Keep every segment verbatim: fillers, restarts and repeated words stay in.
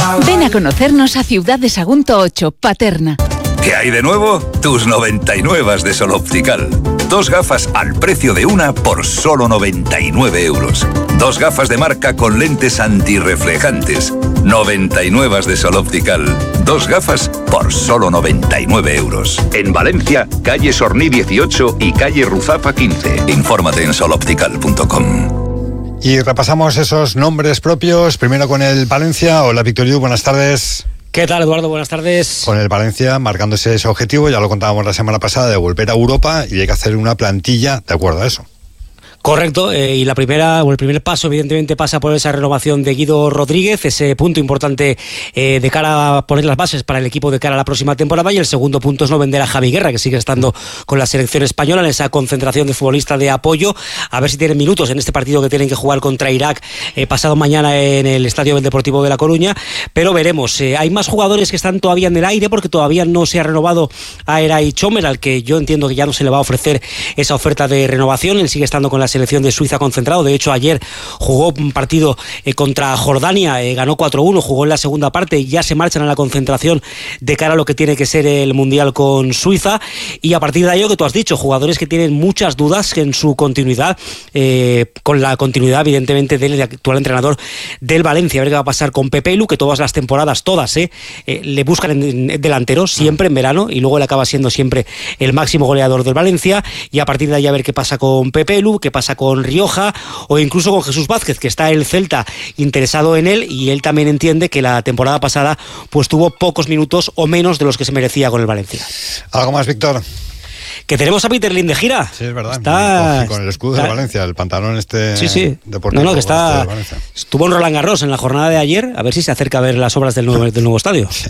Ven a conocernos a Ciudad de Sagunto ocho, Paterna. ¿Qué hay de nuevo? Tus noventa y nueve de Sol Optical. Dos gafas al precio de una por solo noventa y nueve euros. Dos gafas de marca con lentes antirreflejantes. noventa y nueve de Sol Optical. Dos gafas por solo noventa y nueve euros. En Valencia, calle Sorní dieciocho y calle Ruzapa quince. Infórmate en sol optical punto com. Y repasamos esos nombres propios. Primero con el Valencia. Hola, Víctor Yu, buenas tardes. ¿Qué tal, Eduardo? Buenas tardes. Con el Valencia marcándose ese objetivo, ya lo contábamos la semana pasada, de volver a Europa, y hay que hacer una plantilla de acuerdo a eso. Correcto, eh, y la primera, o el primer paso evidentemente pasa por esa renovación de Guido Rodríguez, ese punto importante eh, de cara a poner las bases para el equipo de cara a la próxima temporada, y el segundo punto es no vender a Javi Guerra, que sigue estando con la selección española en esa concentración de futbolista de apoyo, a ver si tienen minutos en este partido que tienen que jugar contra Irak eh, pasado mañana en el Estadio del Deportivo de La Coruña, pero veremos, eh, hay más jugadores que están todavía en el aire porque todavía no se ha renovado a Eray Chomer, al que yo entiendo que ya no se le va a ofrecer esa oferta de renovación, él sigue estando con la selección de Suiza concentrado. De hecho, ayer jugó un partido eh, contra Jordania, eh, ganó cuatro uno, jugó en la segunda parte y ya se marchan a la concentración de cara a lo que tiene que ser el Mundial con Suiza. Y a partir de ello, que tú has dicho, jugadores que tienen muchas dudas en su continuidad, eh, con la continuidad evidentemente del actual entrenador del Valencia. A ver qué va a pasar con Pepe Lu, que todas las temporadas, todas, eh, eh, le buscan en, en delantero, siempre en verano, y luego él acaba siendo siempre el máximo goleador del Valencia. Y a partir de ahí a ver qué pasa con Pepe Lu, qué pasa con Rioja o incluso con Jesús Vázquez, que está el Celta interesado en él, y él también entiende que la temporada pasada pues tuvo pocos minutos o menos de los que se merecía con el Valencia. ¿Algo más, Víctor? Que tenemos a Peter Lim de gira. Sí, es verdad. Está... Con el escudo está... de Valencia, el pantalón este sí, sí. deportivo. No, no, que está... Este estuvo en Roland Garros en la jornada de ayer, a ver si se acerca a ver las obras del nuevo, del nuevo estadio. Sí.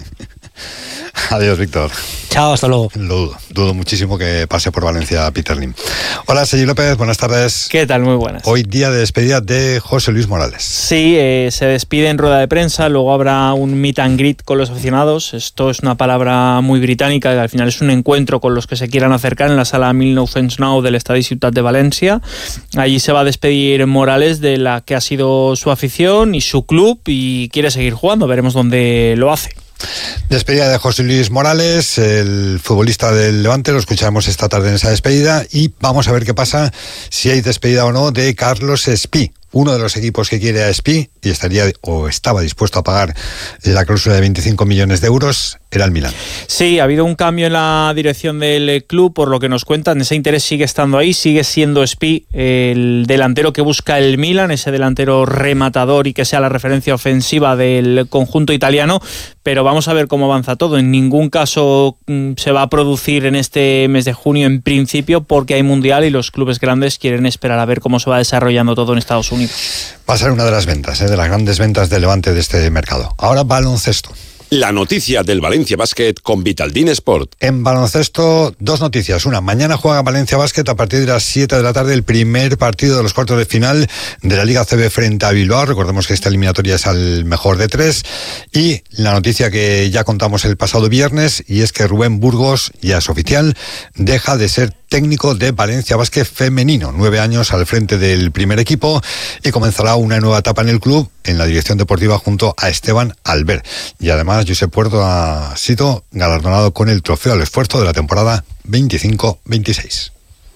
Adiós, Víctor. Chao, hasta luego. Lo dudo, dudo muchísimo que pase por Valencia Peter Lim. Hola, Sergi López, buenas tardes. ¿Qué tal? Muy buenas. Hoy día de despedida de José Luis Morales. Sí, eh, se despide en rueda de prensa, luego habrá un meet and greet con los aficionados. Esto es una palabra muy británica, que al final es un encuentro con los que se quieran acercar en la sala Mil Nou Cents Nou del Estadi Ciutat de Valencia. Allí se va a despedir Morales de la que ha sido su afición y su club, y quiere seguir jugando, veremos dónde lo hace. Despedida de José Luis Morales, el futbolista del Levante, lo escucharemos esta tarde en esa despedida, y vamos a ver qué pasa, si hay despedida o no de Carlos Espí, uno de los equipos que quiere a Espí y estaría o estaba dispuesto a pagar la cláusula de veinticinco millones de euros, era el Milan. Sí, ha habido un cambio en la dirección del club, por lo que nos cuentan, ese interés sigue estando ahí, sigue siendo Espí el delantero que busca el Milan, ese delantero rematador y que sea la referencia ofensiva del conjunto italiano, pero vamos a ver cómo avanza todo. En ningún caso se va a producir en este mes de junio en principio, porque hay Mundial y los clubes grandes quieren esperar a ver cómo se va desarrollando todo en Estados Unidos. Va a ser una de las ventas, ¿eh? de las grandes ventas del Levante de este mercado. Ahora baloncesto. La noticia del Valencia Basket con Vitaldin Sport. En baloncesto, dos noticias. Una, mañana juega Valencia Basket a partir de las siete de la tarde el primer partido de los cuartos de final de la Liga C B frente a Bilbao. Recordemos que esta eliminatoria es al mejor de tres. Y la noticia que ya contamos el pasado viernes, y es que Rubén Burgos, ya es oficial, deja de ser técnico de Valencia Basket femenino. Nueve años al frente del primer equipo, y comenzará una nueva etapa en el club, en la dirección deportiva, junto a Esteban Albert. Y además, Josep Puerto ha sido galardonado con el trofeo al esfuerzo de la temporada veinticinco veintiséis.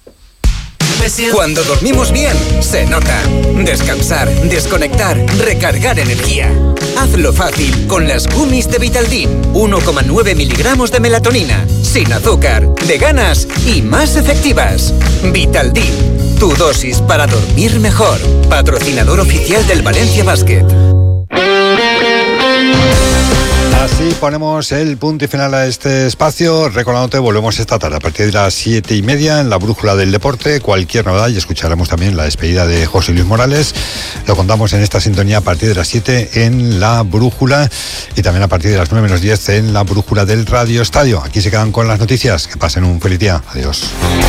Cuando dormimos bien, se nota. Descansar, desconectar, recargar energía. Hazlo fácil con las gummies de Vitaldin. uno coma nueve miligramos de melatonina, sin azúcar, veganas y más efectivas. Vitaldin, tu dosis para dormir mejor. Patrocinador oficial del Valencia Basket. Así ponemos el punto y final a este espacio. Recordándote, volvemos esta tarde a partir de las siete y media en la Brújula del Deporte. Cualquier novedad, y escucharemos también la despedida de José Luis Morales. Lo contamos en esta sintonía a partir de las siete en la Brújula, y también a partir de las nueve menos diez en la Brújula del Radio Estadio. Aquí se quedan con las noticias. Que pasen un feliz día. Adiós.